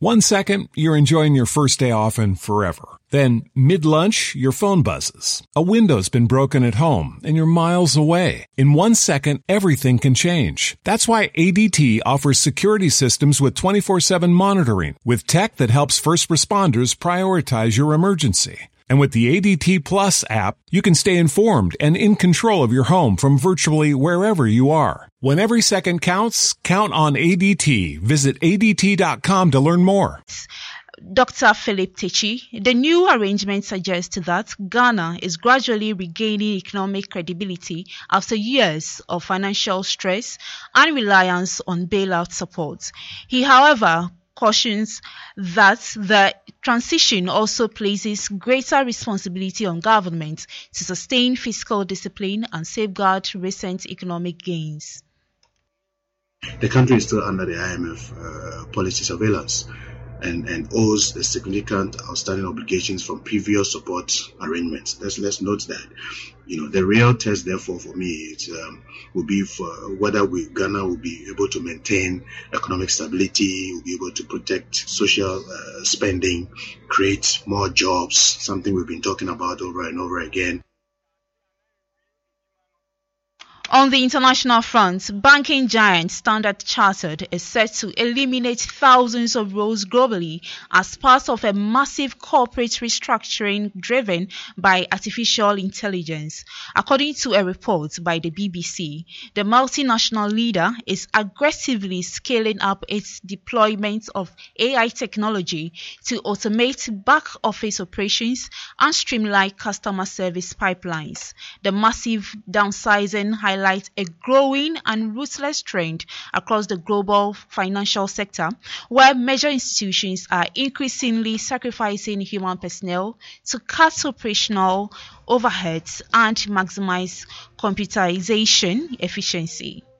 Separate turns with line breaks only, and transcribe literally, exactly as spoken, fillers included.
One second, you're enjoying your first day off and forever. Then, mid-lunch, your phone buzzes. A window's been broken at home and you're miles away. In one second, everything can change. That's why A D T offers security systems with twenty-four seven monitoring, with tech that helps first responders prioritize your emergency. And with the A D T Plus app, you can stay informed and in control of your home from virtually wherever you are. When every second counts, count on A D T. Visit A D T dot com to learn more.
Doctor Philip Techi, the new arrangement suggests that Ghana is gradually regaining economic credibility after years of financial stress and reliance on bailout support. He, however, cautions that the transition also places greater responsibility on government to sustain fiscal discipline and safeguard recent economic gains.
The country is still under the I M F uh, policy surveillance and, and owes the significant outstanding obligations from previous support arrangements. Let's, let's note that. You know, the real test, therefore, for me, it um, will be for whether we, Ghana will be able to maintain economic stability, will be able to protect social uh, spending, create more jobs, something we've been talking about over and over again.
On the international front, banking giant Standard Chartered is set to eliminate thousands of roles globally as part of a massive corporate restructuring driven by artificial intelligence. According to a report by the B B C, the multinational leader is aggressively scaling up its deployment of A I technology to automate back-office operations and streamline customer service pipelines. The massive downsizing highlights highlight a growing and ruthless trend across the global financial sector, where major institutions are increasingly sacrificing human personnel to cut operational overheads and maximize computerization efficiency.